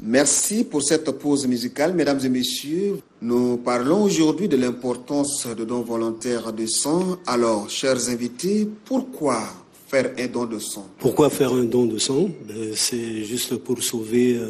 Merci pour cette pause musicale. Mesdames et messieurs, nous parlons aujourd'hui de l'importance de dons volontaires de sang. Alors, chers invités, pourquoi faire un don de sang? Pourquoi faire un don de sang? C'est juste pour sauver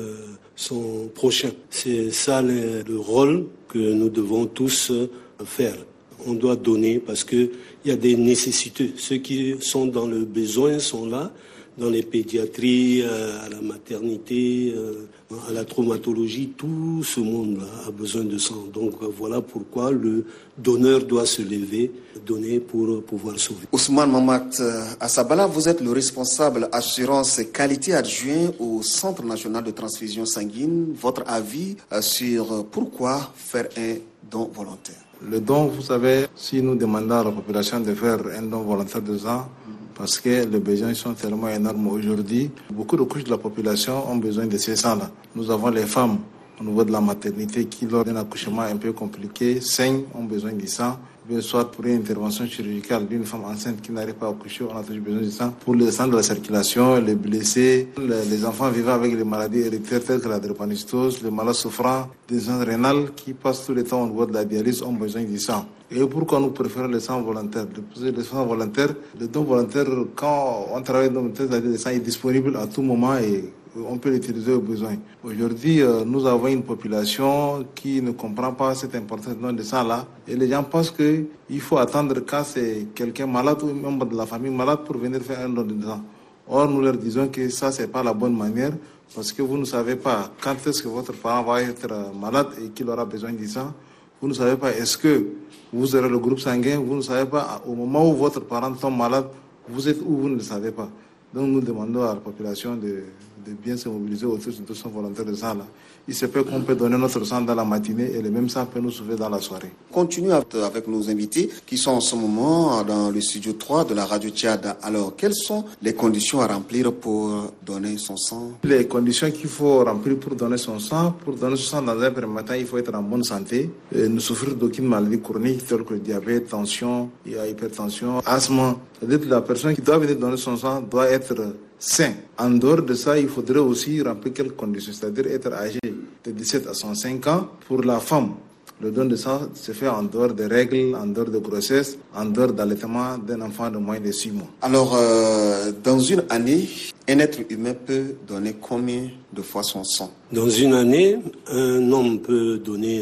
son prochain. C'est ça le rôle que nous devons tous faire. On doit donner parce qu'il y a des nécessités. Ceux qui sont dans le besoin sont là, dans les pédiatries, à la maternité, à la traumatologie. Tout ce monde-là a besoin de sang. Donc voilà pourquoi le donneur doit se lever, donner pour pouvoir sauver. Ousmane Mamat Assabala, vous êtes le responsable assurance qualité adjoint au Centre national de transfusion sanguine. Votre avis sur pourquoi faire un don volontaire? Le don, vous savez, si nous demandons à la population de faire un don volontaire de sang, parce que les besoins sont tellement énormes aujourd'hui, beaucoup de couches de la population ont besoin de ces sangs-là. Nous avons les femmes au niveau de la maternité qui, lors d'un accouchement un peu compliqué, saignent, ont besoin du sang. Bien soit pour une intervention chirurgicale d'une femme enceinte qui n'arrive pas à accoucher, on a toujours besoin du sang. Pour le sang de la circulation, les blessés, les enfants vivant avec les maladies héréditaires telles que la drépanocytose, les malades souffrant des zones rénales qui passent tout le temps au niveau de la dialyse ont besoin du sang. Et pourquoi nous préférons le sang volontaire? Le sang volontaire, le don volontaire, quand on travaille dans le test, le sang est disponible à tout moment et on peut l'utiliser au besoin. Aujourd'hui, nous avons une population qui ne comprend pas cette importance de sang-là. Et les gens pensent qu'il faut attendre quand c'est quelqu'un malade ou un membre de la famille malade pour venir faire un don de sang. Or, nous leur disons que ça, c'est pas la bonne manière parce que vous ne savez pas quand est-ce que votre parent va être malade et qu'il aura besoin du sang. Vous ne savez pas est-ce que vous aurez le groupe sanguin. Vous ne savez pas au moment où votre parent tombe malade, vous êtes où, vous ne le savez pas. Donc nous demandons à la population de bien se mobiliser autour de son volontaire de sang là. Il se peut qu'on peut donner notre sang dans la matinée et le même sang peut nous sauver dans la soirée. Continuons avec nos invités qui sont en ce moment dans le studio 3 de la radio Tchad. Alors, quelles sont les conditions à remplir pour donner son sang? Les conditions qu'il faut remplir pour donner son sang dans un premier temps, il faut être en bonne santé, ne souffrir d'aucune maladie chronique telle que le diabète, tension, hypertension, asthme. C'est-à-dire que la personne qui doit venir donner son sang doit être sain. En dehors de ça, il faudrait aussi remplir quelques conditions, c'est-à-dire être âgé de 17 à 105 ans. Pour la femme, le don de sang se fait en dehors des règles, en dehors de grossesse, en dehors d'allaitement d'un enfant de moins de 6 mois. Alors, dans une année, un être humain peut donner combien de fois son sang? Dans une année, un homme peut donner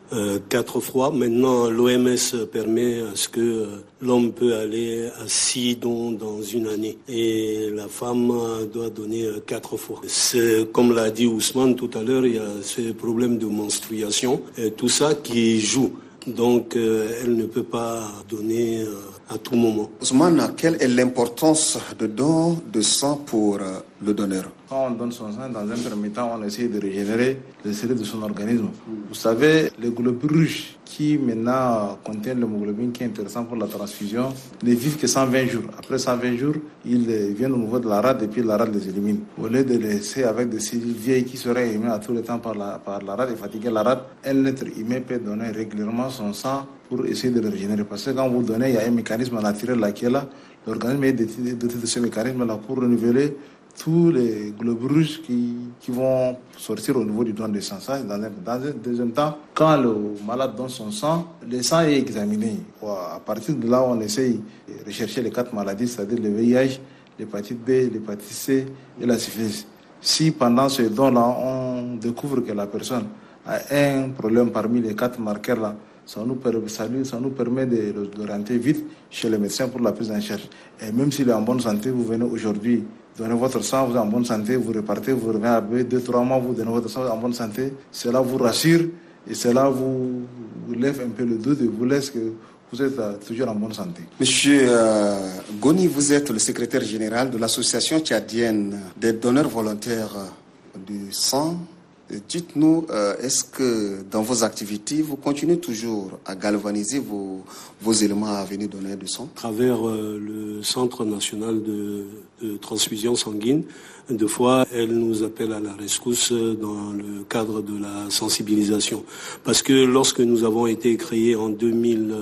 4 fois. Maintenant, l'OMS permet à ce que l'homme peut aller à 6 dons dans une année. Et la femme doit donner 4 fois. C'est, comme l'a dit Ousmane tout à l'heure, il y a ces problèmes de menstruation. Et tout ça qui joue. Donc, elle ne peut pas donner à tout moment. Ousmane, quelle est l'importance de don de sang pour le donneur? Quand on donne son sang, dans un premier temps, on essaie de régénérer les cellules de son organisme. Vous savez, les globules rouges qui maintenant contiennent l'hémoglobine qui est intéressant pour la transfusion ne vivent que 120 jours. Après 120 jours, ils viennent au niveau de la rate et puis la rate les élimine. Au lieu de laisser avec des cellules vieilles qui seraient éliminées à tout le temps par la rate et fatiguer la rate, un être humain peut donner régulièrement son sang pour essayer de le régénérer. Parce que quand vous donnez, il y a un mécanisme naturel là qui est là. L'organisme est doté de ce mécanisme-là pour renouveler tous les globules rouges qui vont sortir au niveau du don de sang. Ça, dans un deuxième temps, quand le malade donne son sang, le sang est examiné. À partir de là, on essaye de rechercher les 4 maladies, c'est-à-dire le VIH, l'hépatite B, l'hépatite C et la syphilis. Si pendant ce don-là, on découvre que la personne a un problème parmi les 4 marqueurs-là, ça nous permet de rentrer vite chez le médecin pour la prise en charge. Et même s'il est en bonne santé, vous venez aujourd'hui donner votre sang, vous êtes en bonne santé, vous repartez, vous revenez à 2-3 mois, vous donnez votre sang en bonne santé. Cela vous rassure et cela vous lève un peu le doute et vous laisse que vous êtes toujours en bonne santé. Monsieur Goni, vous êtes le secrétaire général de l'association tchadienne des donneurs volontaires du sang. Dites-nous, est-ce que dans vos activités, vous continuez toujours à galvaniser vos éléments à venir donner du sang? À travers le Centre national de transfusion sanguine, deux fois, elle nous appelle à la rescousse dans le cadre de la sensibilisation. Parce que lorsque nous avons été créés en 2000,